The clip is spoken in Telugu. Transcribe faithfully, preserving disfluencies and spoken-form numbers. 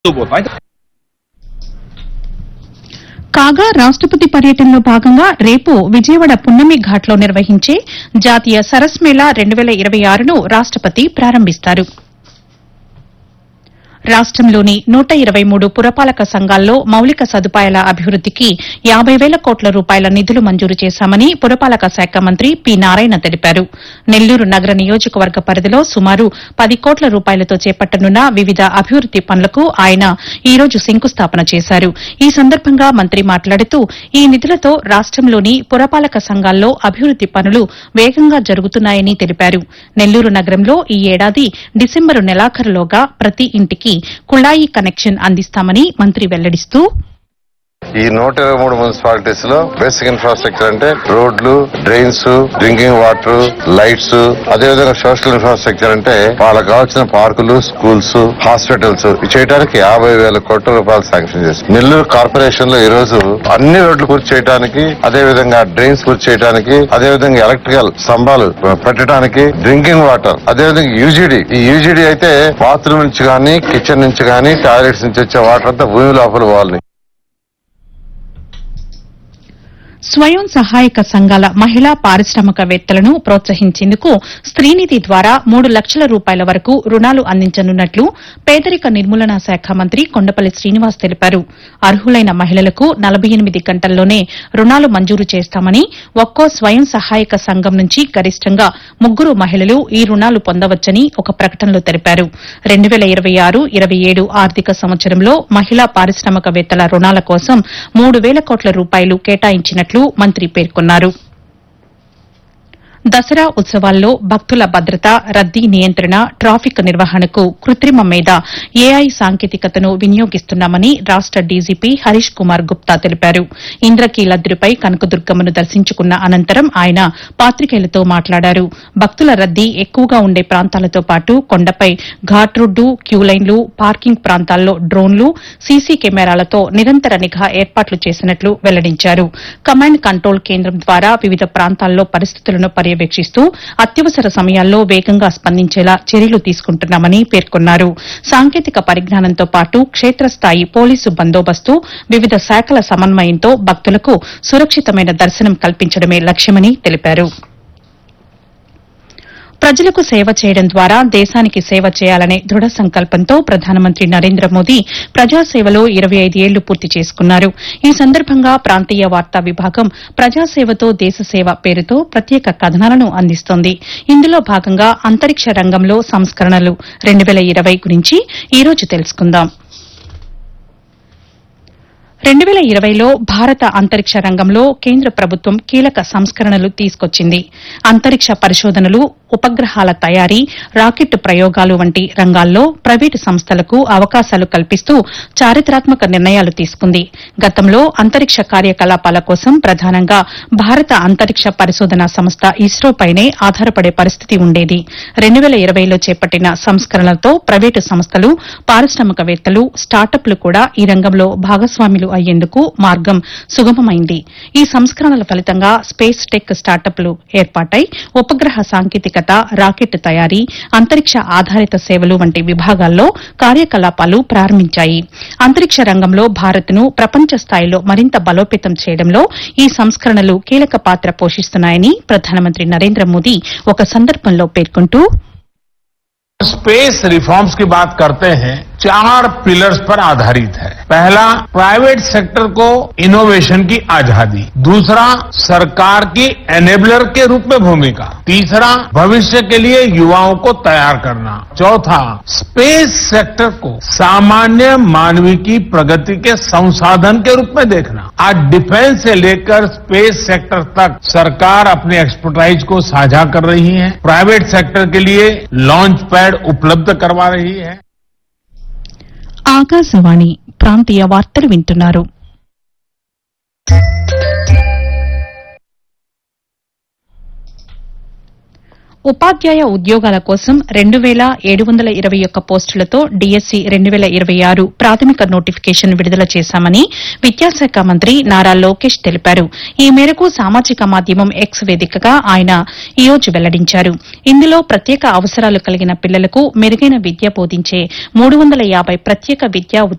కాగా రాష్టపతి పర్యటనలో భాగంగా రేపు విజయవాడ పున్నమి ఘాట్లో నిర్వహించే జాతీయ సరస్ మేళా రెండు వేల ఇరవై ఆరును రాష్టపతి ప్రారంభిస్తారు. రాష్టంలోని నూట ఇరవై మూడు పురపాలక సంఘాల్లో మౌలిక సదుపాయాల అభివృద్దికి యాబై వేల కోట్ల రూపాయల నిధులు మంజూరు చేశామని పురపాలక శాఖ మంత్రి పి నారాయణ తెలిపారు. నెల్లూరు నగర నియోజకవర్గ పరిధిలో సుమారు పది కోట్ల రూపాయలతో చేపట్టనున్న వివిధ అభివృద్ది పనులకు ఆయన ఈ రోజు శంకుస్థాపన చేశారు. ఈ సందర్భంగా మంత్రి మాట్లాడుతూ ఈ నిధులతో రాష్టంలోని పురపాలక సంఘాల్లో అభివృద్ది పనులు వేగంగా జరుగుతున్నాయని తెలిపారు. నెల్లూరు నగరంలో ఈ ఏడాది డిసెంబరు నెలాఖరులోగా ప్రతి ఇంటికి కుళాయి కనెక్షన్ అందిస్తామని మంత్రి వెల్లడిస్తూ ఈ నూట ఇరవై మూడు మున్సిపాలిటీస్ లో బేసిక్ ఇన్ఫ్రాస్ట్రక్చర్ అంటే రోడ్లు, డ్రైన్స్, డ్రింకింగ్ వాటర్, లైట్స్, అదేవిధంగా సోషల్ ఇన్ఫ్రాస్ట్రక్చర్ అంటే వాళ్ళకి కావాల్సిన పార్కులు, స్కూల్స్, హాస్పిటల్స్ చేయడానికి యాభై వేల కోట్ల రూపాయలు శాంక్షన్ చేసింది. నెల్లూరు కార్పొరేషన్ లో ఈ రోజు అన్ని రోడ్లు పూర్తి చేయడానికి, అదేవిధంగా డ్రైన్స్ పూర్తి చేయడానికి, అదేవిధంగా ఎలక్ట్రికల్ స్తంభాలు పెట్టడానికి, డ్రింకింగ్ వాటర్, అదేవిధంగా యూజీడీ ఈ యూజీడీ అయితే బాత్రూమ్ నుంచి గానీ, కిచెన్ నుంచి గానీ, టాయిలెట్స్ నుంచి వచ్చే వాటర్ అంతా భూమి లోపల పోవాలి. స్వయం సహాయక సంఘాల మహిళా పారిశ్రామికవేత్తలను ప్రోత్సహించేందుకు స్త్రీనిధి ద్వారా మూడు లక్షల రూపాయల వరకు రుణాలు అందించనున్నట్లు పేదరిక నిర్మూలనా శాఖ మంత్రి కొండపల్లి శ్రీనివాస్ తెలిపారు. అర్హులైన మహిళలకు నలభై ఎనిమిది గంటల్లోనే రుణాలు మంజూరు చేస్తామని, ఒక్కో స్వయం సహాయక సంఘం నుంచి గరిష్టంగా ముగ్గురు మహిళలు ఈ రుణాలు పొందవచ్చని ఒక ప్రకటనలో తెలిపారు. రెండు వేల ఇరవై ఆరు ఇరవై ఏడు ఆర్థిక సంవత్సరంలో మహిళా పారిశ్రామికవేత్తల రుణాల కోసం మూడు వేల కోట్ల రూపాయలు కేటాయించినట్లు మంత్రి పేర్కొన్నారు. దసరా ఉత్సవాల్లో భక్తుల భద్రత, రద్దీ నియంత్రణ, ట్రాఫిక్ నిర్వహణకు కృత్రిమ మేధ, ఏఐ సాంకేతికతను వినియోగిస్తున్నామని రాష్ట డీజీపీ హరీష్ కుమార్ గుప్తా తెలిపారు. ఇంద్రకీలాద్రిపై కనకదుర్గమ్మను దర్శించుకున్న అనంతరం ఆయన పాతికేయులతో మాట్లాడారు. భక్తుల రద్దీ ఎక్కువగా ఉండే ప్రాంతాలతో పాటు కొండపై ఘాట్ రోడ్డు, క్యూలైన్లు, పార్కింగ్ ప్రాంతాల్లో డ్రోన్లు, సీసీ కెమెరాలతో నిరంతర నిఘా ఏర్పాట్లు చేసినట్లు వెల్లడించారు. కమాండ్ కంట్రోల్ కేంద్రం ద్వారా వివిధ ప్రాంతాల్లో పరిస్థితులను పర్యవేక్షిస్తూ అత్యవసర సమయాల్లో వేగంగా స్పందించేలా చర్యలు తీసుకుంటున్నామని పేర్కొన్నారు. సాంకేతిక పరిజ్ఞానంతో పాటు క్షేత్రస్థాయి పోలీసు బందోబస్తు, వివిధ శాఖల సమన్వయంతో భక్తులకు సురక్షితమైన దర్శనం కల్పించడమే లక్ష్యమని తెలిపారు. ప్రజలకు సేవ చేయడం ద్వారా దేశానికి సేవ చేయాలనే దృఢ సంకల్పంతో ప్రధానమంత్రి నరేంద్ర మోదీ ప్రజాసేవలో ఇరవై ఐదు ఏళ్లు పూర్తి చేసుకున్నారు. ఈ సందర్భంగా ప్రాంతీయ వార్తా విభాగం ప్రజాసేవతో దేశసేవ పేరుతో ప్రత్యేక కథనాలను అందిస్తోంది. ఇందులో భాగంగా అంతరిక్ష రంగంలో సంస్కరణలు రెండు వేల ఇరవై గురించి ఈ రోజు తెలుసుకుందాం. రెండు వేల ఇరవైలో భారత అంతరిక్ష రంగంలో కేంద్ర ప్రభుత్వం కీలక సంస్కరణలు తీసుకొచ్చింది. అంతరిక్ష పరిశోధనలు, ఉపగ్రహాల తయారీ, రాకెట్ ప్రయోగాలు వంటి రంగాల్లో ప్రైవేటు సంస్థలకు అవకాశాలు కల్పిస్తూ చారిత్రాత్మక నిర్ణయాలు తీసుకుంది. గతంలో అంతరిక్ష కార్యకలాపాల కోసం ప్రధానంగా భారత అంతరిక్ష పరిశోధనా సంస్థ ఇస్రోపైనే ఆధారపడే పరిస్థితి ఉండేది. రెండు వేల ఇరవైలో చేపట్టిన సంస్కరణలతో ప్రైవేటు సంస్థలు, పారిశ్రామికవేత్తలు, స్టార్టప్లు కూడా ఈ రంగంలో భాగస్వాములు అయ్యేందుకు మార్గం సుగమమైంది. ఈ సంస్కరణల ఫలితంగా స్పేస్ టెక్ స్టార్టప్లు ఏర్పాటై ఉపగ్రహ సాంకేతికత, రాకెట్ తయారీ, అంతరిక్ష ఆధారిత సేవలు వంటి విభాగాల్లో కార్యకలాపాలు ప్రారంభించాయి. అంతరిక్ష రంగంలో భారత్ను ప్రపంచ స్థాయిలో మరింత బలోపేతం చేయడంలో ఈ సంస్కరణలు కీలక పాత్ర పోషిస్తున్నాయని ప్రధానమంత్రి నరేంద్ర మోదీ ఒక సందర్భంలో పేర్కొంటూ स्पेस रिफॉर्म्स की बात करते हैं, चार पिलर्स पर आधारित है. पहला, प्राइवेट सेक्टर को इनोवेशन की आजादी. दूसरा, सरकार की एनेबलर के रूप में भूमिका. तीसरा, भविष्य के लिए युवाओं को तैयार करना. चौथा, स्पेस सेक्टर को सामान्य मानवीय की प्रगति के संसाधन के रूप में देखना. आज डिफेंस से लेकर स्पेस सेक्टर तक सरकार अपने एक्सपर्टाइज को साझा कर रही है. प्राइवेट सेक्टर के लिए लॉन्च पैड उपलब्ध करवा रही है. ఆకాశవాణి ప్రాంతీయ వార్తలు వింటున్నారు. ఉపాధ్యాయ ఉద్యోగాల కోసం రెండు వేల ఏడు వందల ఇరవై ఒక్క పోస్టులతో డీఎస్సీ రెండు వేల ఇరవై ఆరు ప్రాథమిక నోటిఫికేషన్ విడుదల చేశామని విద్యాశాఖ మంత్రి నారా లోకేష్ తెలిపారు. ఈ మేరకు సామాజిక మాధ్యమం ఎక్స్ వేదికగా ఆయన ఈ రోజు వెల్లడించారు. ఇందులో ప్రత్యేక అవసరాలు కలిగిన పిల్లలకు మెరుగైన విద్య బోధించే మూడు వందల యాబై ప్రత్యేక విద్యా